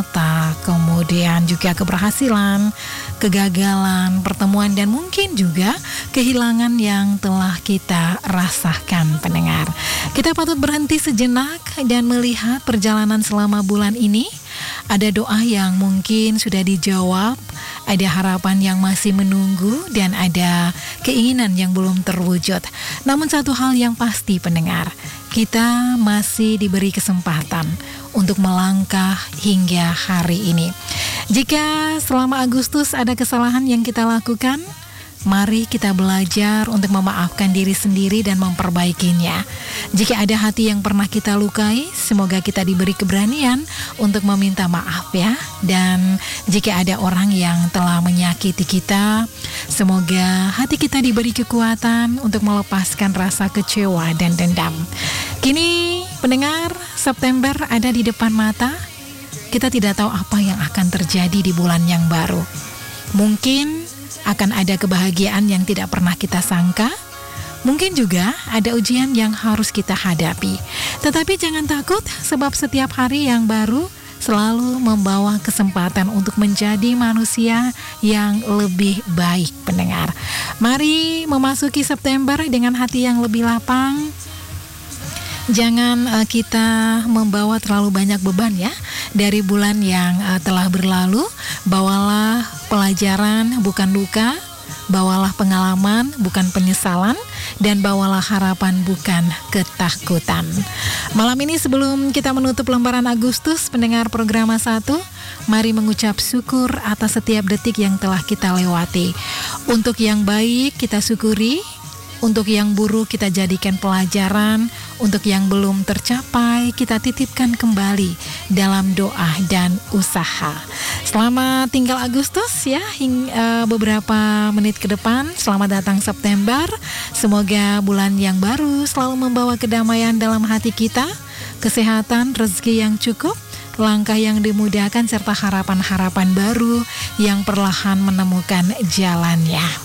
sukacita, kemudian juga keberhasilan, kegagalan, pertemuan, dan mungkin juga kehilangan yang telah kita rasakan, pendengar. Kita patut berhenti sejenak dan melihat perjalanan selama bulan ini. Ada doa yang mungkin sudah dijawab, ada harapan yang masih menunggu, dan ada keinginan yang belum terwujud. Namun satu hal yang pasti, pendengar, kita masih diberi kesempatan untuk melangkah hingga hari ini. Jika selama Agustus ada kesalahan yang kita lakukan, mari kita belajar untuk memaafkan diri sendiri dan memperbaikinya. Jika ada hati yang pernah kita lukai, semoga kita diberi keberanian untuk meminta maaf ya. Dan jika ada orang yang telah menyakiti kita, semoga hati kita diberi kekuatan untuk melepaskan rasa kecewa dan dendam. Kini pendengar, September ada di depan mata. Kita tidak tahu apa yang akan terjadi di bulan yang baru. Mungkin akan ada kebahagiaan yang tidak pernah kita sangka. Mungkin juga ada ujian yang harus kita hadapi. Tetapi jangan takut, sebab setiap hari yang baru selalu membawa kesempatan untuk menjadi manusia yang lebih baik, pendengar. Mari memasuki September dengan hati yang lebih lapang. Jangan kita membawa terlalu banyak beban ya dari bulan yang telah berlalu. Bawalah pelajaran bukan luka, bawalah pengalaman bukan penyesalan, dan bawalah harapan bukan ketakutan. Malam ini sebelum kita menutup lembaran Agustus, pendengar program 1, mari mengucap syukur atas setiap detik yang telah kita lewati. Untuk yang baik kita syukuri, untuk yang buruk kita jadikan pelajaran, untuk yang belum tercapai kita titipkan kembali dalam doa dan usaha. Selamat tinggal Agustus ya, hingga beberapa menit ke depan. Selamat datang September. Semoga bulan yang baru selalu membawa kedamaian dalam hati kita, kesehatan, rezeki yang cukup, langkah yang dimudahkan, serta harapan-harapan baru yang perlahan menemukan jalannya.